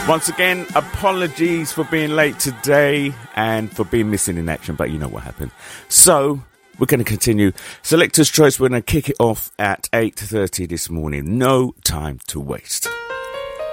Once again, apologies for being late today and for being missing in action, but you know what happened. So, we're going to continue. Selector's Choice, we're going to kick it off at 8:30 this morning. No time to waste.